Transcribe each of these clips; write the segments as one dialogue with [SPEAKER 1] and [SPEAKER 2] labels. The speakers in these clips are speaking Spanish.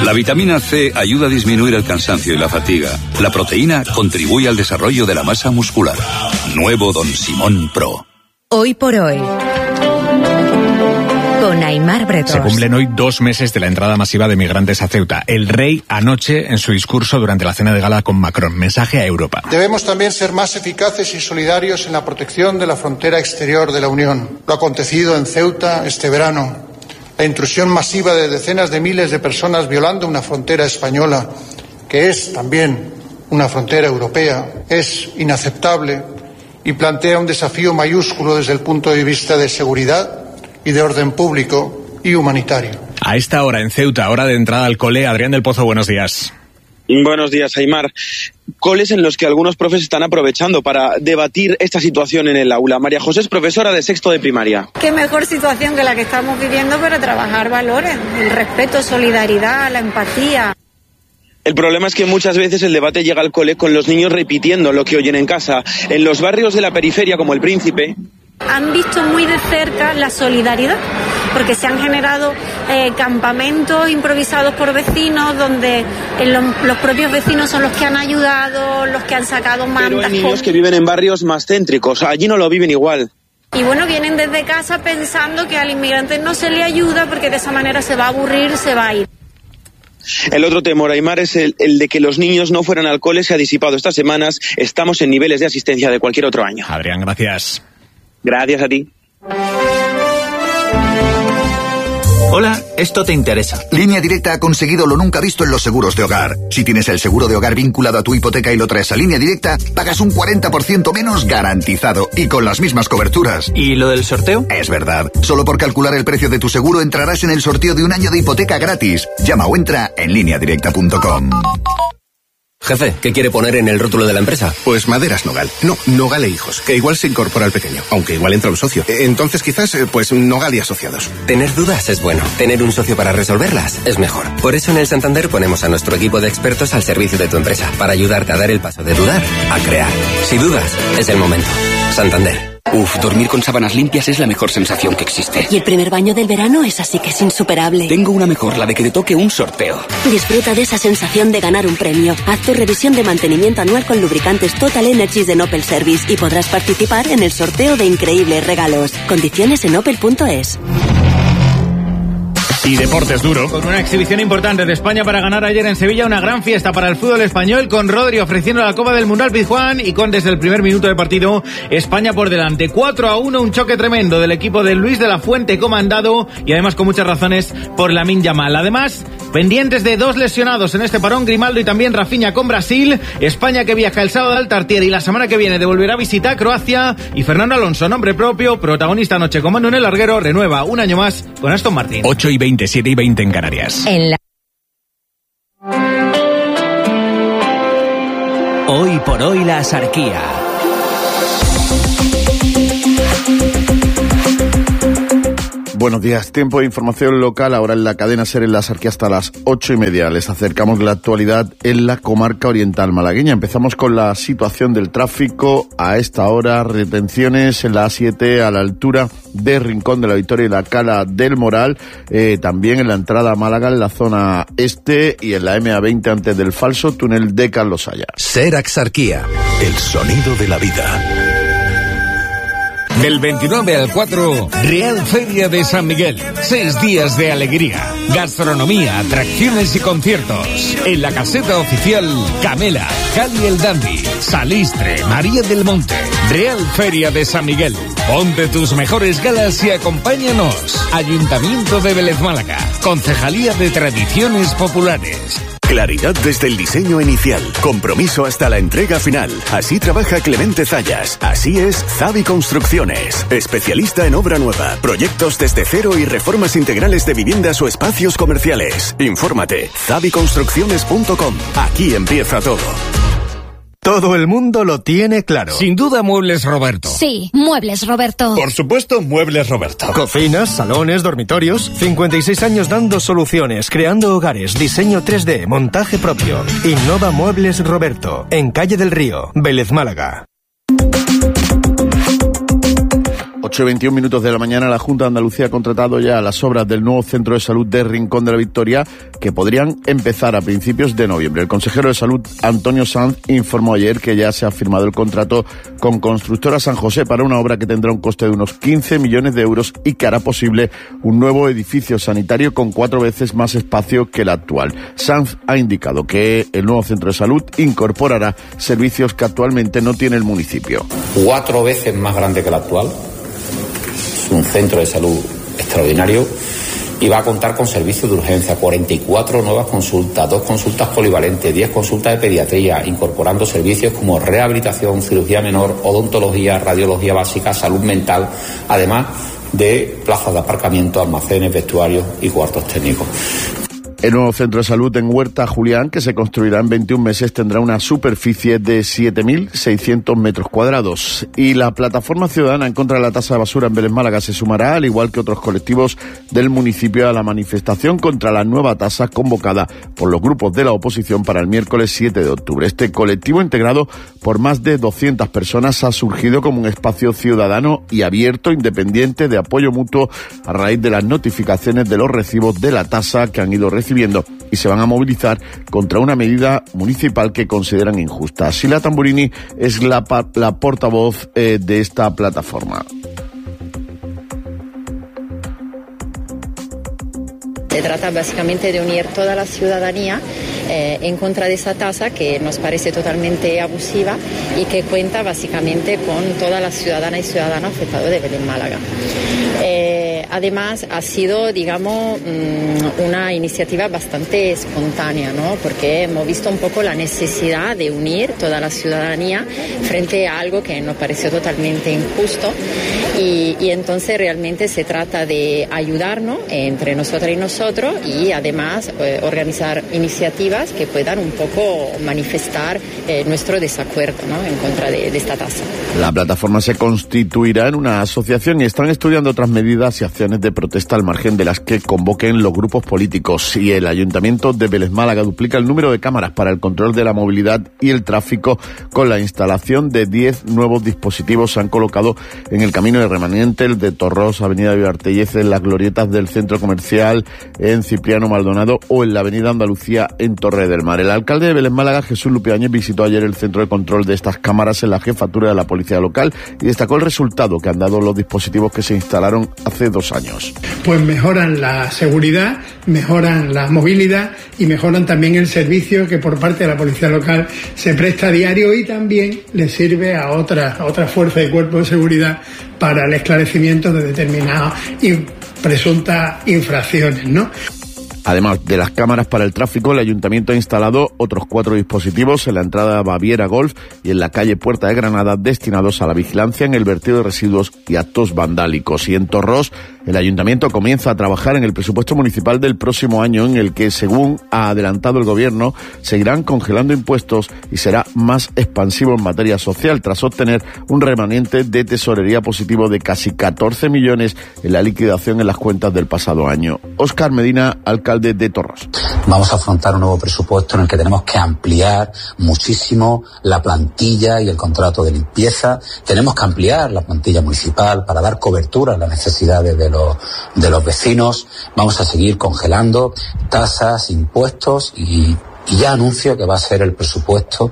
[SPEAKER 1] La vitamina C ayuda a disminuir el cansancio y la fatiga. La proteína contribuye al desarrollo de la masa muscular. Nuevo Don Simón Pro.
[SPEAKER 2] Hoy por hoy, con Aimar Bretos.
[SPEAKER 3] Se cumplen hoy 2 meses de la entrada masiva de migrantes a Ceuta. El rey anoche en su discurso durante la cena de gala con Macron. Mensaje a Europa.
[SPEAKER 4] Debemos también ser más eficaces y solidarios en la protección de la frontera exterior de la Unión. Lo acontecido en Ceuta este verano, la intrusión masiva de decenas de miles de personas violando una frontera española, que es también una frontera europea, es inaceptable y plantea un desafío mayúsculo desde el punto de vista de seguridad y de orden público y humanitario.
[SPEAKER 3] A esta hora en Ceuta, hora de entrada al cole. Adrián del Pozo, buenos días.
[SPEAKER 5] Buenos días, Aimar. Coles en los que algunos profes están aprovechando para debatir esta situación en el aula. María José es profesora de sexto de primaria.
[SPEAKER 6] Qué mejor situación que la que estamos viviendo para trabajar valores, el respeto, solidaridad, la empatía.
[SPEAKER 5] El problema es que muchas veces el debate llega al cole con los niños repitiendo lo que oyen en casa. En los barrios de la periferia, como El Príncipe,
[SPEAKER 6] han visto muy de cerca la solidaridad, porque se han generado campamentos improvisados por vecinos, donde los propios vecinos son los que han ayudado, los que han sacado mantas.
[SPEAKER 5] Pero hay niños que viven en barrios más céntricos, allí no lo viven igual.
[SPEAKER 6] Y bueno, vienen desde casa pensando que al inmigrante no se le ayuda porque de esa manera se va a aburrir, se va a ir.
[SPEAKER 5] El otro temor, Aimar, es el de que los niños no fueran al cole. Se ha disipado estas semanas. Estamos en niveles de asistencia de cualquier otro año.
[SPEAKER 3] Adrián, gracias.
[SPEAKER 5] Gracias a ti.
[SPEAKER 7] Hola, esto te interesa.
[SPEAKER 8] Línea Directa ha conseguido lo nunca visto en los seguros de hogar. Si tienes el seguro de hogar vinculado a tu hipoteca y lo traes a Línea Directa, pagas un 40% menos garantizado y con las mismas coberturas.
[SPEAKER 7] ¿Y lo del sorteo?
[SPEAKER 8] Es verdad. Solo por calcular el precio de tu seguro entrarás en el sorteo de un año de hipoteca gratis. Llama o entra en lineadirecta.com.
[SPEAKER 9] Jefe, ¿qué quiere poner en el rótulo de la empresa?
[SPEAKER 10] Pues Maderas Nogal. No, Nogal e Hijos, que igual se incorpora al pequeño, aunque igual entra un socio. Entonces quizás, pues Nogal y Asociados.
[SPEAKER 9] Tener dudas es bueno. Tener un socio para resolverlas es mejor. Por eso en el Santander ponemos a nuestro equipo de expertos al servicio de tu empresa, para ayudarte a dar el paso de dudar a crear. Si dudas, es el momento. Santander.
[SPEAKER 11] Uf, dormir con sábanas limpias es la mejor sensación que existe.
[SPEAKER 12] Y el primer baño del verano es así que es insuperable.
[SPEAKER 11] Tengo una mejor, la de que te toque un sorteo.
[SPEAKER 12] Disfruta de esa sensación de ganar un premio. Haz tu revisión de mantenimiento anual con lubricantes Total Energies de Opel Service y podrás participar en el sorteo de increíbles regalos. Condiciones en opel.es.
[SPEAKER 3] Y deportes duro.
[SPEAKER 13] Con una exhibición importante de España para ganar ayer en Sevilla, una gran fiesta para el fútbol español, con Rodri ofreciendo la Copa del Mundial Pizjuán y con desde el primer minuto de partido España por delante. 4-1, un choque tremendo del equipo de Luis de la Fuente comandado y además con muchas razones por Lamine Yamal. Además, pendientes de 2 lesionados en este parón, Grimaldo y también Rafinha con Brasil. España que viaja el sábado al Tartiere y la semana que viene devolverá a visitar Croacia. Y Fernando Alonso, nombre propio, protagonista anoche con Manuel Larguero, renueva un año más con Aston Martin.
[SPEAKER 3] 8:20, 7:20 en Canarias.
[SPEAKER 7] Hoy por hoy la Axarquía.
[SPEAKER 14] Buenos días, tiempo de información local, ahora en la cadena SER en la Axarquía hasta las 8:30. Les acercamos la actualidad en la comarca oriental malagueña. Empezamos con la situación del tráfico. A esta hora, retenciones en la A7 a la altura de Rincón de la Victoria y la Cala del Moral, también en la entrada a Málaga en la zona este y en la MA20 antes del falso túnel de Carlos Haya.
[SPEAKER 15] SER Axarquía, el sonido de la vida.
[SPEAKER 16] Del 29 al 4, Real Feria de San Miguel. 6 días de alegría, gastronomía, atracciones y conciertos. En la caseta oficial, Camela, Cali el Dandy, Salistre, María del Monte. Real Feria de San Miguel. Ponte tus mejores galas y acompáñanos. Ayuntamiento de Vélez Málaga. Concejalía de Tradiciones Populares.
[SPEAKER 15] Claridad desde el diseño inicial, compromiso hasta la entrega final. Así trabaja Clemente Zayas. Así es Zavi Construcciones. Especialista en obra nueva, proyectos desde cero y reformas integrales de viviendas o espacios comerciales. Infórmate, zaviconstrucciones.com. Aquí empieza todo.
[SPEAKER 17] Todo el mundo lo tiene claro.
[SPEAKER 16] Sin duda, Muebles Roberto.
[SPEAKER 18] Sí, Muebles Roberto.
[SPEAKER 17] Por supuesto, Muebles Roberto. Cocinas, salones, dormitorios. 56 años dando soluciones, creando hogares, diseño 3D, montaje propio. Innova Muebles Roberto, en Calle del Río, Vélez Málaga.
[SPEAKER 14] 8:21 de la mañana, la Junta de Andalucía ha contratado ya las obras del nuevo centro de salud de Rincón de la Victoria, que podrían empezar a principios de noviembre. El consejero de Salud, Antonio Sanz, informó ayer que ya se ha firmado el contrato con Constructora San José para una obra que tendrá un coste de unos 15 millones de euros y que hará posible un nuevo edificio sanitario con 4 veces más espacio que el actual. Sanz ha indicado que el nuevo centro de salud incorporará servicios que actualmente no tiene el municipio.
[SPEAKER 18] 4 veces más grande que el actual. Es un centro de salud extraordinario y va a contar con servicios de urgencia, 44 nuevas consultas, 2 consultas polivalentes, 10 consultas de pediatría, incorporando servicios como rehabilitación, cirugía menor, odontología, radiología básica, salud mental, además de plazas de aparcamiento, almacenes, vestuarios y cuartos técnicos.
[SPEAKER 14] El nuevo centro de salud en Huerta Julián, que se construirá en 21 meses, tendrá una superficie de 7.600 metros cuadrados. Y la plataforma ciudadana en contra de la tasa de basura en Vélez Málaga se sumará, al igual que otros colectivos del municipio, a la manifestación contra la nueva tasa convocada por los grupos de la oposición para el miércoles 7 de octubre. Este colectivo, integrado por más de 200 personas, ha surgido como un espacio ciudadano y abierto, independiente, de apoyo mutuo a raíz de las notificaciones de los recibos de la tasa que han ido recibiendo, y se van a movilizar contra una medida municipal que consideran injusta. Sila Tamburini es la portavoz de esta plataforma.
[SPEAKER 19] Se trata básicamente de unir toda la ciudadanía en contra de esa tasa que nos parece totalmente abusiva y que cuenta básicamente con todas las ciudadanas y ciudadanos afectados de Vélez Málaga. Además, ha sido, digamos, una iniciativa bastante espontánea, ¿no? Porque hemos visto un poco la necesidad de unir toda la ciudadanía frente a algo que nos pareció totalmente injusto y entonces realmente se trata de ayudarnos entre nosotras y nosotros y además organizar iniciativas que puedan un poco manifestar nuestro desacuerdo, ¿no? En contra de esta tasa.
[SPEAKER 14] La plataforma se constituirá en una asociación y están estudiando otras medidas y acciones de protesta al margen de las que convoquen los grupos políticos. Y el Ayuntamiento de Vélez Málaga duplica el número de cámaras para el control de la movilidad y el tráfico con la instalación de 10 nuevos dispositivos. Se han colocado en el camino de Remanente, el de Torros, Avenida Vivartellez, en las glorietas del Centro Comercial, en Cipriano Maldonado o en la Avenida Andalucía en Torre del Mar. El alcalde de Vélez Málaga, Jesús Lupiáñez, visitó ayer el centro de control de estas cámaras en la jefatura de la policía local y destacó el resultado que han dado los dispositivos que se instalaron hace 2 años.
[SPEAKER 20] Pues mejoran la seguridad, mejoran la movilidad y mejoran también el servicio que por parte de la policía local se presta a diario y también le sirve a otras fuerzas y cuerpos de seguridad para el esclarecimiento de determinadas presuntas infracciones, ¿no?
[SPEAKER 14] Además de las cámaras para el tráfico, el Ayuntamiento ha instalado otros 4 dispositivos en la entrada Baviera Golf y en la calle Puerta de Granada destinados a la vigilancia en el vertido de residuos y actos vandálicos. Y en Torros, el Ayuntamiento comienza a trabajar en el presupuesto municipal del próximo año, en el que, según ha adelantado el Gobierno, seguirán congelando impuestos y será más expansivo en materia social, tras obtener un remanente de tesorería positivo de casi 14 millones en la liquidación en las cuentas del pasado año. Óscar Medina, alcalde de Torros.
[SPEAKER 21] Vamos a afrontar un nuevo presupuesto en el que tenemos que ampliar muchísimo la plantilla y el contrato de limpieza. Tenemos que ampliar la plantilla municipal para dar cobertura a las necesidades de los vecinos. Vamos a seguir congelando tasas, impuestos y ya anuncio que va a ser el presupuesto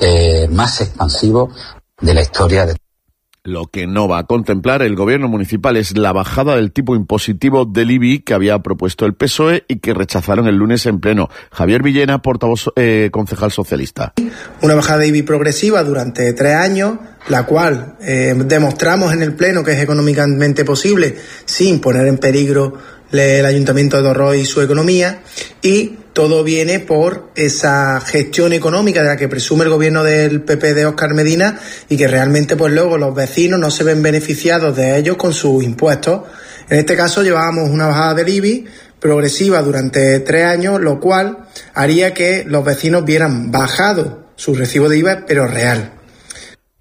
[SPEAKER 21] más expansivo de la historia de.
[SPEAKER 14] Lo que no va a contemplar el gobierno municipal es la bajada del tipo impositivo del IBI que había propuesto el PSOE y que rechazaron el lunes en pleno. Javier Villena, portavoz concejal socialista.
[SPEAKER 22] Una bajada de IBI progresiva durante 3 años, la cual demostramos en el pleno que es económicamente posible sin poner en peligro el Ayuntamiento de Torros y su economía, y todo viene por esa gestión económica de la que presume el gobierno del PP de Óscar Medina y que realmente pues luego los vecinos no se ven beneficiados de ellos con sus impuestos. En este caso llevábamos una bajada del IBI progresiva durante 3 años, lo cual haría que los vecinos vieran bajado su recibo de IVA, pero real.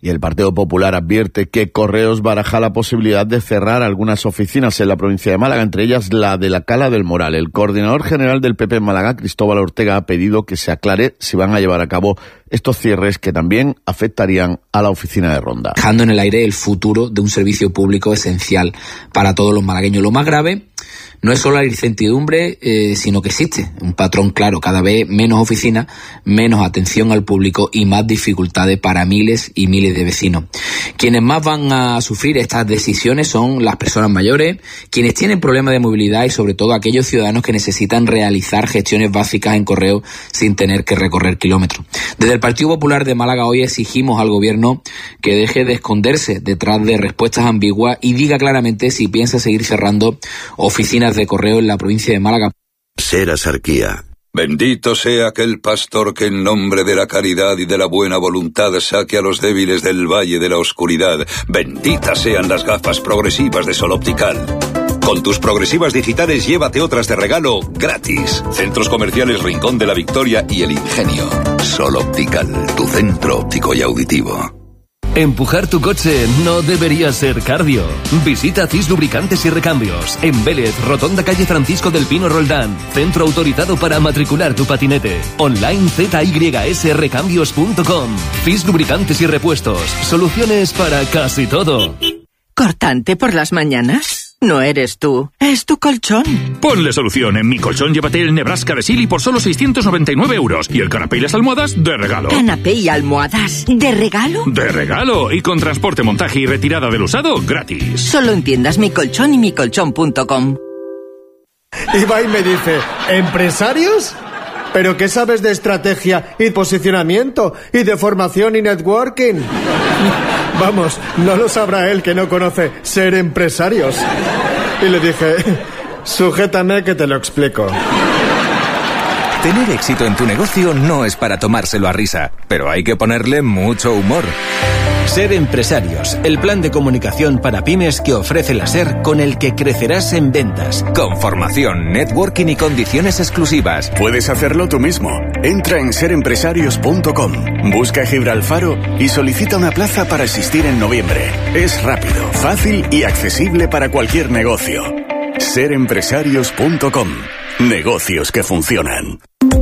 [SPEAKER 14] Y el Partido Popular advierte que Correos baraja la posibilidad de cerrar algunas oficinas en la provincia de Málaga, entre ellas la de la Cala del Moral. El coordinador general del PP en Málaga, Cristóbal Ortega, ha pedido que se aclare si van a llevar a cabo estos cierres que también afectarían a la oficina de Ronda.
[SPEAKER 1] Dejando en el aire el futuro de un servicio público esencial para todos los malagueños. Lo más grave no es solo la incertidumbre, sino que existe un patrón claro: cada vez menos oficinas, menos atención al público y más dificultades para miles y miles de vecinos. Quienes más van a sufrir estas decisiones son las personas mayores, quienes tienen problemas de movilidad y sobre todo aquellos ciudadanos que necesitan realizar gestiones básicas en correo sin tener que recorrer kilómetros. Desde el Partido Popular de Málaga hoy exigimos al Gobierno que deje de esconderse detrás de respuestas ambiguas y diga claramente si piensa seguir cerrando oficinas de correo en la provincia de Málaga.
[SPEAKER 2] Ser Asarquía.
[SPEAKER 23] Bendito sea aquel pastor que en nombre de la caridad y de la buena voluntad saque a los débiles del valle de la oscuridad. Benditas sean las gafas progresivas de Sol Optical. Con tus progresivas digitales llévate otras de regalo gratis. Centros comerciales Rincón de la Victoria y El Ingenio. Sol Optical, tu centro óptico y auditivo.
[SPEAKER 24] Empujar tu coche no debería ser cardio. Visita CIS Lubricantes y Recambios en Vélez, Rotonda calle Francisco del Pino Roldán. Centro autorizado para matricular tu patinete. Online zysrecambios.com. CIS Lubricantes y Repuestos. Soluciones para casi todo.
[SPEAKER 25] ¿Cortante por las mañanas? No eres tú, es tu colchón.
[SPEAKER 26] Ponle solución. En Mi Colchón llévate el Nebraska de Silly por solo 699 euros. Y el canapé y las almohadas de regalo.
[SPEAKER 25] ¿Canapé y almohadas de regalo?
[SPEAKER 26] ¡De regalo! Y con transporte, montaje y retirada del usado gratis.
[SPEAKER 25] Solo en tiendas Mi Colchón y micolchón.com.
[SPEAKER 27] Ibai me dice, ¿empresarios? ¿Pero qué sabes de estrategia y posicionamiento y de formación y networking? Vamos, no lo sabrá él que no conoce ser empresarios. Y le dije, sujétame que te lo explico.
[SPEAKER 28] Tener éxito en tu negocio no es para tomárselo a risa, pero hay que ponerle mucho humor. Ser Empresarios, el plan de comunicación para pymes que ofrece la SER, con el que crecerás en ventas, con formación, networking y condiciones exclusivas.
[SPEAKER 15] Puedes hacerlo tú mismo. Entra en serempresarios.com, busca Gibralfaro y solicita una plaza para asistir en noviembre. Es rápido, fácil y accesible para cualquier negocio. Serempresarios.com. Negocios que funcionan.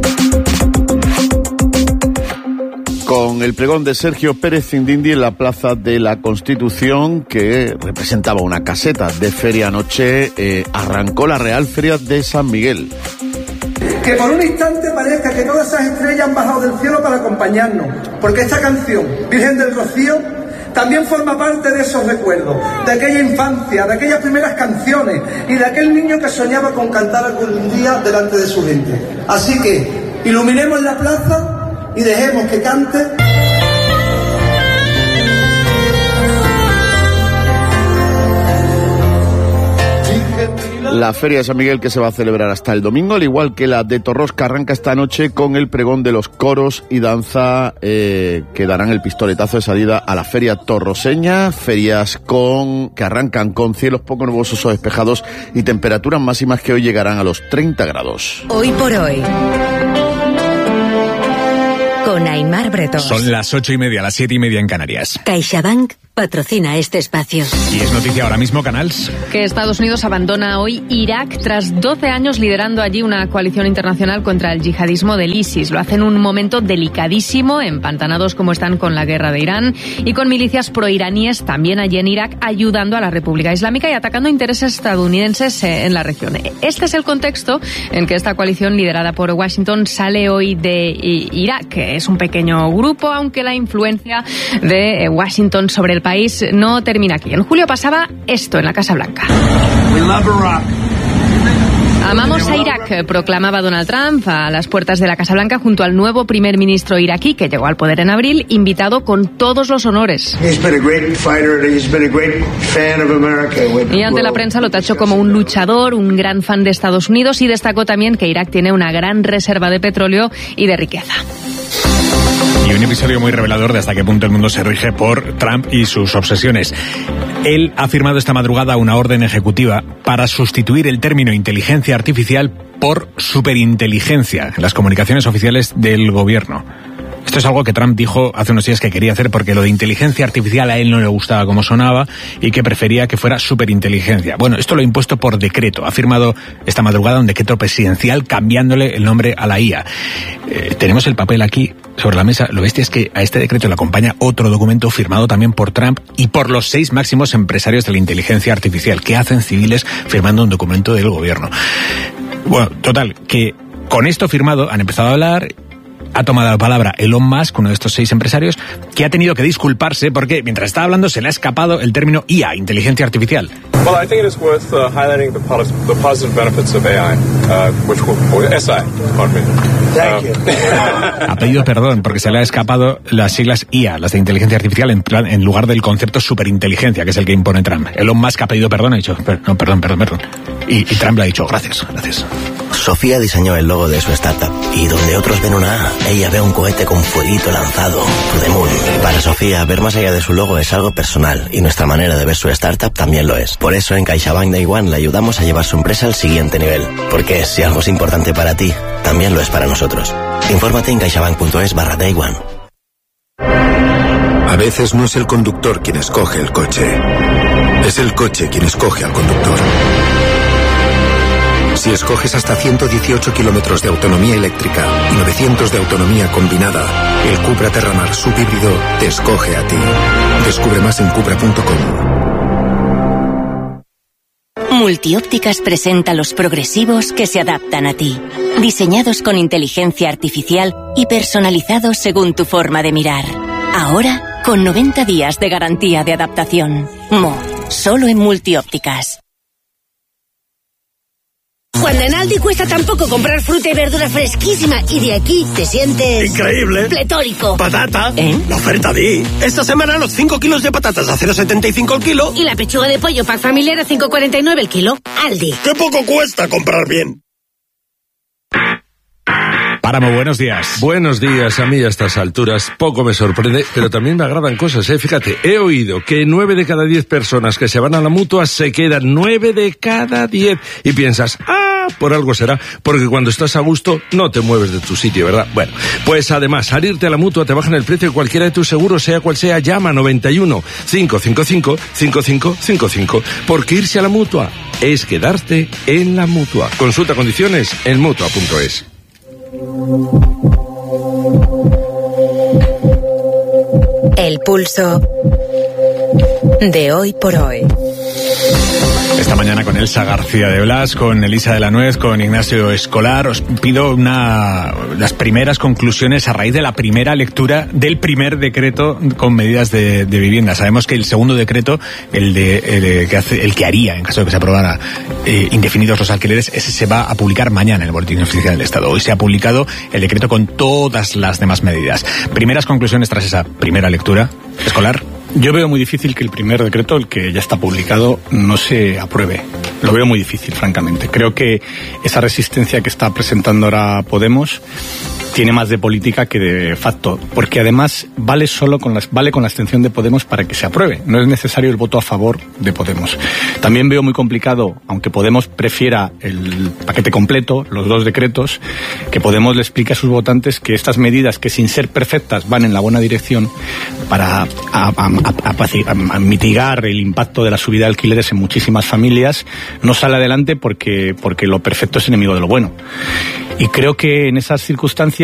[SPEAKER 14] Con el pregón de Sergio Pérez Cindindi en la Plaza de la Constitución, que representaba una caseta de feria anoche, arrancó la Real Feria de San Miguel.
[SPEAKER 29] Que por un instante parezca que todas esas estrellas han bajado del cielo para acompañarnos, porque esta canción, Virgen del Rocío, también forma parte de esos recuerdos, de aquella infancia, de aquellas primeras canciones y de aquel niño que soñaba con cantar algún día delante de su gente. Así que iluminemos la plaza y dejemos que cante.
[SPEAKER 14] La Feria de San Miguel, que se va a celebrar hasta el domingo, al igual que la de Torros, que arranca esta noche con el pregón de los coros y danza, que darán el pistoletazo de salida a la Feria Torroseña. Ferias que arrancan con cielos poco nubosos o despejados y temperaturas máximas que hoy llegarán a los 30 grados.
[SPEAKER 30] Hoy por hoy, con Aimar Bretón.
[SPEAKER 3] Son las 8:30, las 7:30 en Canarias.
[SPEAKER 30] CaixaBank patrocina este espacio.
[SPEAKER 3] Y es noticia ahora mismo, Canals,
[SPEAKER 31] que Estados Unidos abandona hoy Irak tras 12 años liderando allí una coalición internacional contra el yihadismo del ISIS. Lo hace en un momento delicadísimo, empantanados como están con la guerra de Irán y con milicias proiraníes también allí en Irak, ayudando a la República Islámica y atacando intereses estadounidenses en la región. Este es el contexto en que esta coalición liderada por Washington sale hoy de Irak. Es un pequeño grupo, aunque la influencia de Washington sobre el país no termina aquí. En julio pasaba esto en la Casa Blanca. Amamos a Irak, proclamaba Donald Trump a las puertas de la Casa Blanca junto al nuevo primer ministro iraquí que llegó al poder en abril, invitado con todos los honores. Y ante la prensa lo tachó como un luchador, un gran fan de Estados Unidos y destacó también que Irak tiene una gran reserva de petróleo y de riqueza.
[SPEAKER 3] Y un episodio muy revelador de hasta qué punto el mundo se rige por Trump y sus obsesiones. Él ha firmado esta madrugada una orden ejecutiva para sustituir el término inteligencia artificial por superinteligencia en las comunicaciones oficiales del gobierno. Esto es algo que Trump dijo hace unos días que quería hacer porque lo de inteligencia artificial a él no le gustaba como sonaba y que prefería que fuera superinteligencia. Bueno, esto lo ha impuesto por decreto. Ha firmado esta madrugada un decreto presidencial cambiándole el nombre a la IA. Tenemos el papel aquí sobre la mesa. Lo bestia es que a este decreto le acompaña otro documento firmado también por Trump y por los 6 máximos empresarios de la inteligencia artificial. ¿Qué hacen civiles firmando un documento del gobierno? Bueno, total, que con esto firmado han empezado a hablar. Ha tomado la palabra Elon Musk, uno de estos 6 empresarios, que ha tenido que disculparse porque mientras estaba hablando se le ha escapado el término IA, inteligencia artificial.
[SPEAKER 4] Well, I think it is worth highlighting the positive benefits of AI, SI, pardon me. Thank you.
[SPEAKER 3] Ha pedido perdón porque se le ha escapado las siglas IA, las de inteligencia artificial, en lugar del concepto superinteligencia, que es el que impone Trump. Elon Musk ha pedido perdón, ha dicho, no, perdón. Y Trump le ha dicho, gracias.
[SPEAKER 5] Sofía diseñó el logo de su startup y donde otros ven una A, ella ve un cohete con fueguito lanzado, to the moon. Para Sofía, ver más allá de su logo es algo personal y nuestra manera de ver su startup también lo es. Por eso en CaixaBank Day One le ayudamos a llevar su empresa al siguiente nivel. Porque si algo es importante para ti, también lo es para nosotros. Infórmate en caixabank.es/Day One.
[SPEAKER 2] A veces no es el conductor quien escoge el coche, es el coche quien escoge al conductor. Si escoges hasta 118 kilómetros de autonomía eléctrica y 900 de autonomía combinada, el Cupra Terramar subhíbrido te escoge a ti. Descubre más en cupra.com.
[SPEAKER 30] Multiópticas presenta los progresivos que se adaptan a ti. Diseñados con inteligencia artificial y personalizados según tu forma de mirar. Ahora, con 90 días de garantía de adaptación. Solo en Multiópticas.
[SPEAKER 6] Cuando en Aldi cuesta tan poco comprar fruta y verdura fresquísima y de aquí te sientes...
[SPEAKER 7] ¡increíble!
[SPEAKER 6] ¡Pletórico!
[SPEAKER 7] ¡Patata! La oferta di. Esta semana los 5 kilos de patatas a 0,75 el kilo.
[SPEAKER 6] Y la pechuga de pollo pack familiar a 5,49 el kilo. Aldi.
[SPEAKER 7] ¡Qué poco cuesta comprar bien!
[SPEAKER 3] Páramo, buenos días.
[SPEAKER 8] Buenos días. A mí a estas alturas poco me sorprende, pero también me agradan cosas, ¿eh? Fíjate, he oído que 9 de cada 10 personas que se van a la Mutua se quedan. 9 de cada 10. Y piensas, por algo será, porque cuando estás a gusto no te mueves de tu sitio, ¿verdad? Bueno, pues además, al irte a la Mutua te bajan el precio de cualquiera de tus seguros, sea cual sea. Llama 91 555 5555, porque irse a la Mutua es quedarte en la Mutua. Consulta condiciones en Mutua.es.
[SPEAKER 30] El pulso de hoy por hoy.
[SPEAKER 3] Esta mañana con Elsa García de Blas, con Elisa de la Nuez, con Ignacio Escolar, os pido las primeras conclusiones a raíz de la primera lectura del primer decreto con medidas de vivienda. Sabemos que el segundo decreto, el que haría, en caso de que se aprobara, indefinidos los alquileres, ese se va a publicar mañana en el Boletín Oficial del Estado. Hoy se ha publicado el decreto con todas las demás medidas. Primeras conclusiones tras esa primera lectura, Escolar.
[SPEAKER 9] Yo veo muy difícil que el primer decreto, el que ya está publicado, no se apruebe. Lo veo muy difícil, francamente. Creo que esa resistencia que está presentando ahora Podemos tiene más de política que de facto, porque además vale con la abstención de Podemos para que se apruebe. No es necesario el voto a favor de Podemos. También veo muy complicado, aunque Podemos prefiera el paquete completo, los 2 decretos, que Podemos le explique a sus votantes que estas medidas, que sin ser perfectas van en la buena dirección para a mitigar el impacto de la subida de alquileres en muchísimas familias, no sale adelante porque lo perfecto es enemigo de lo bueno. Y creo que en esas circunstancias